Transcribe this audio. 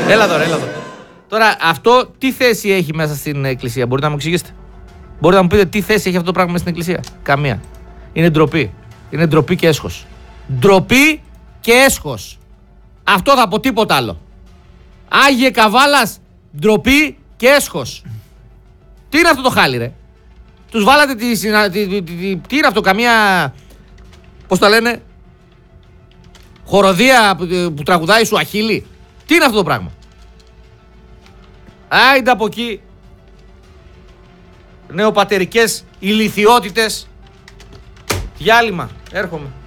Έλα τώρα, έλα τώρα. Τώρα, αυτό τι θέση έχει μέσα στην εκκλησία, μπορείτε να μου εξηγήσετε? Μπορείτε να μου πείτε τι θέση έχει αυτό το πράγμα μέσα στην εκκλησία? Καμία. Είναι ντροπή. Είναι ντροπή και έσχος. Ντροπή και έσχος. Αυτό θα πω, τίποτα άλλο. Άγιε Καβάλας, ντροπή και έσχος. Τι είναι αυτό το χάλι, ρε? Τους βάλατε τι είναι αυτό, καμία... Πώς τα λένε? Χοροδία που τραγουδάει σου Αχίλη. Τι είναι αυτό το πράγμα? Άιντε από εκεί. Νεοπατερικές ηλιθιότητες. Διάλειμμα. Έρχομαι.